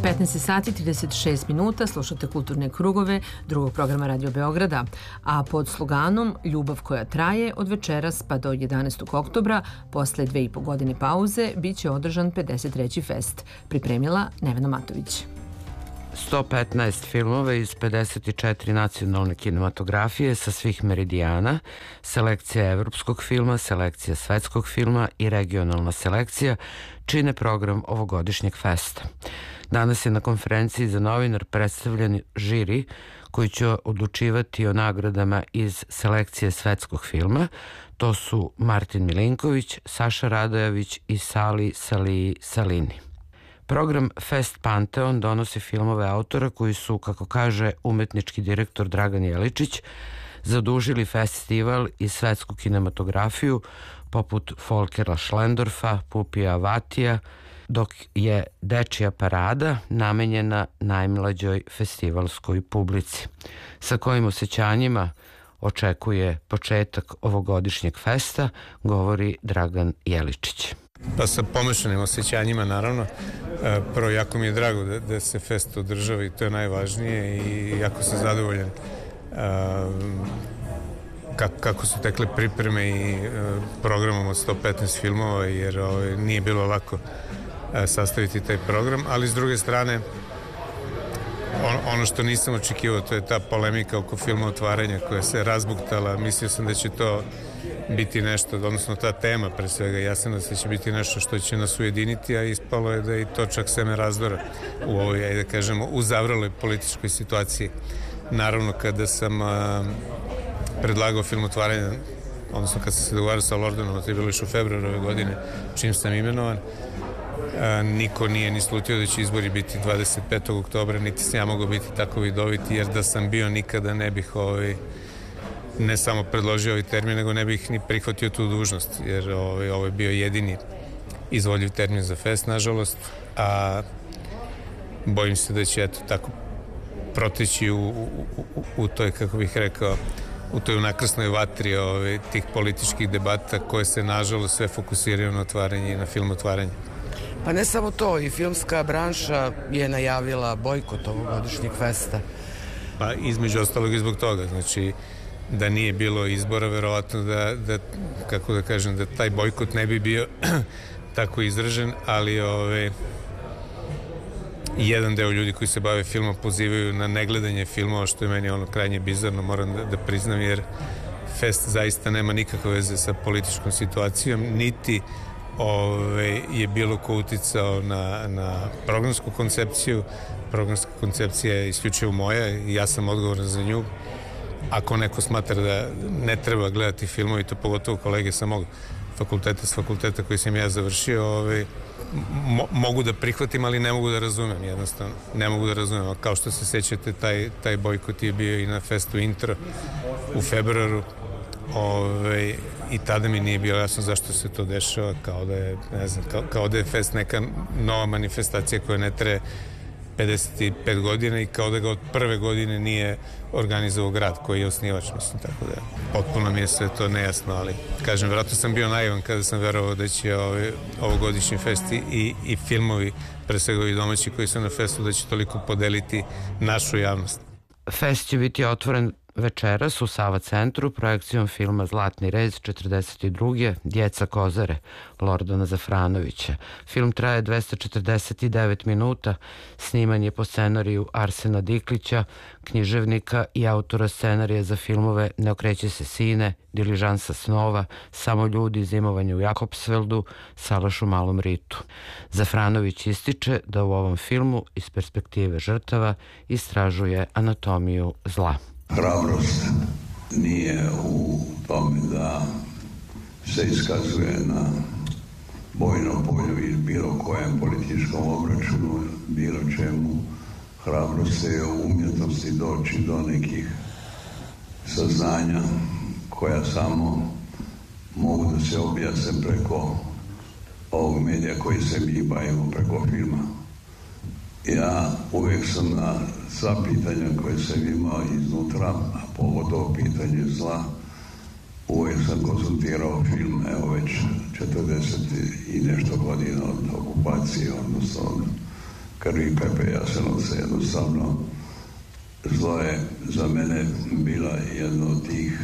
15 sati 36 minuta, slušate Kulturne krugove drugog programa Radio Beograda, a pod sloganom Ljubav koja traje od večeras pa do 11. oktobra, posle 2,5 godine pauze, bit će održan 53. fest. Pripremila Nevena Matović. 115 filmova iz 54 nacionalne kinematografije sa svih meridijana, selekcija evropskog filma, selekcija svetskog filma i regionalna selekcija čine program ovogodišnjeg festa. Danas je na konferenciji za novinar predstavljen žiri koji će odlučivati o nagradama iz selekcije svetskog filma. To su Martin Milinković, Saša Radojević i Sali Saliji Salini. Program Fest Panteon donosi filmove autora koji su, kako kaže umetnički direktor Dragan Jeličić, zadužili festival i svetsku kinematografiju poput Folkera Schlendorfa, Pupija Vatija, dok je Dečija parada namenjena najmlađoj festivalskoj publici. Sa kojim osjećanjima očekuje početak ovogodišnjeg festa, govori Dragan Jeličić. Pa sa pomešanim osjećanjima, naravno. Prvo, jako mi je drago da se fest održava i to je najvažnije i jako sam zadovoljan kako su tekle pripreme i programom od 115 filmova, jer nije bilo lako sastaviti taj program, ali s druge strane ono što nisam očekivao, to je ta polemika oko filma Otvaranja koja se razbuktala. Mislio sam da će to biti nešto, odnosno ta tema pre svega Jasenovac, da će biti nešto što će nas ujediniti, a ispalo je da je to čak seme razdora u ovoj, ajde da kažemo, uzavraloj političkoj situaciji. Naravno, kada sam predlagao film Otvaranja, odnosno kad sam se dogovarao sa Lordanom, to je bilo još u februaru ove godine, čim sam imenovan, niko nije ni slutio da će izbori biti 25. oktobra, niti sam ja mogao biti tako vidovit, jer da sam bio nikada ne bih ne samo predložio ovaj termin, nego ne bih ni prihvatio tu dužnost, jer ovo je bio jedini izvoljiv termin za fest, nažalost, a bojim se da će eto tako proteći u toj, kako bih rekao, u toj nakrsnoj vatri tih političkih debata koje se nažalost sve fokusiraju na Otvaranje i na film Otvaranje. Pa ne samo to, i filmska branša je najavila bojkot ovogodišnjeg festa. Pa između ostalog i zbog toga, znači da nije bilo izbora, verovatno da kako da kažem, da taj bojkot ne bi bio tako izražen, ali jedan deo ljudi koji se bave filmom pozivaju na negledanje filmova, što je meni krajnje bizarno, moram da priznam, jer fest zaista nema nikakve veze sa političkom situacijom, niti je bilo ko uticao na programsku koncepciju. Programska koncepcija je isključivo moja i ja sam odgovoran za nju. Ako neko smatra da ne treba gledati filmove, to pogotovo kolege sa mog fakulteta, s fakulteta koji sam ja završio, mogu da prihvatim, ali ne mogu da razumem, jednostavno. Ne mogu da razumem, kao što se sećate, taj bojkot je bio i na festu Intro u februaru, i tada mi nije bilo jasno zašto se to dešava, kao da je, ne znam, kao da je fest neka nova manifestacija koja ne traje 55 godina i kao da ga od prve godine nije organizovao grad koji je osnivač, mislim, tako da potpuno mi je sve to nejasno, ali kažem, vjerojatno sam bio naivan kada sam verovao da će ovogodišnji fest i filmovi, pre svega i domaći koji su na festu, da će toliko podeliti našu javnost. Fest će biti otvoren večeras u Sava centru projekcijom filma Zlatni rez 42. Djeca Kozare Lordana Zafranovića. Film traje 249 minuta, sniman je po scenariju Arsena Diklića, književnika i autora scenarija za filmove Ne okreće se sine, Diližansa snova, Samo ljudi, Zimovanje u Jakobsveldu, Salaš u Malom ritu. Zafranović ističe da u ovom filmu iz perspektive žrtava istražuje anatomiju zla. Hrabrost nije u tome da se iskazuje na bojnom polju i bilo kojem političkom obračunu, bilo čemu. Hrabrost je u umjetnosti doći do nekih saznanja koja samo mogu da se objasne preko ovog medija koji se mi bavimo, preko filma. Ja uvijek sam na sva pitanja koje sam imao iznutra, a pogotovo pitanje zla, uvijek sam konsultirao film, evo već 40 i nešto godina od okupacije, odnosno od Krvi, Pepe Jasenovca. Jednostavno, zlo je za mene bila jedna od tih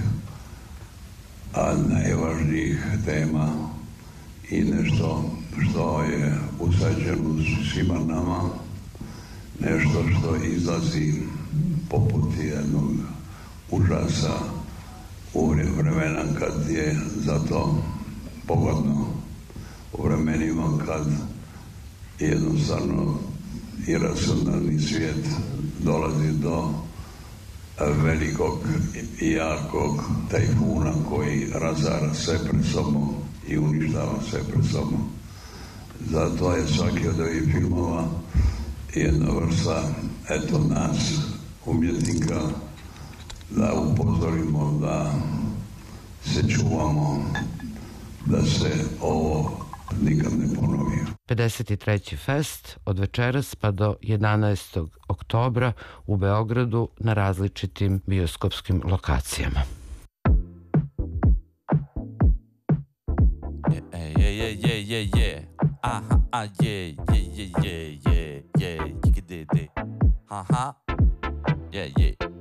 najvažnijih tema i nešto što je usađeno svima nama, nešto što izlazi poput jednog užasa u vremena kad je zato pogodno, u vremenima kad jednostavno iracionalni svijet dolazi do velikog i jakog tajfuna koji razara sve pred sobom i uništava sve pred sobom. Zato je svaki od ovih filmova jedna vrsta, eto nas, umjetnika, da upozorimo, da se čuvamo, da se ovo nikad ne ponovi. 53. fest od večeras pa do 11. oktobra u Beogradu na različitim bioskopskim lokacijama. Aha, yeah.